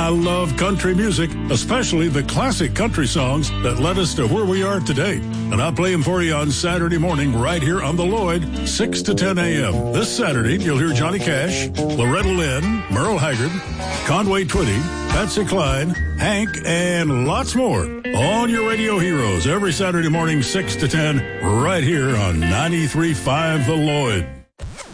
I love country music, especially the classic country songs that led us to where we are today. And I play them for you on Saturday morning right here on the Lloyd, 6 to 10 a.m. This Saturday, you'll hear Johnny Cash, Loretta Lynn, Merle Haggard, Conway Twitty, Patsy Cline, Hank, and lots more on your radio heroes every Saturday morning, 6 to 10, right here on 93.5 The Lloyd.